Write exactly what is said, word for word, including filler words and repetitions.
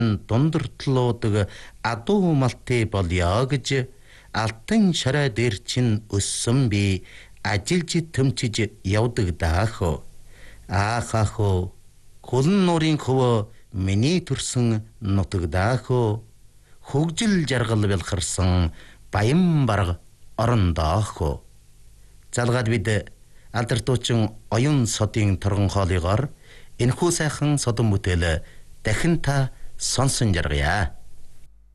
дундортлуудаг адуу малтай болё гэж алтан шараа дээр чинь өссөн би ажилж төмчиж явдаг даах. Аах ах хөлн нуурын хөвөө миний төрсөн нутаг даах. Хөгжил жаргал бэлхэрсэн баян бараг орон даах. Залгаад бид алдартуучин оюун содын торгон хоолойгоор энэхүү сайхан содон бүтээл дахин та сонсон жаргая.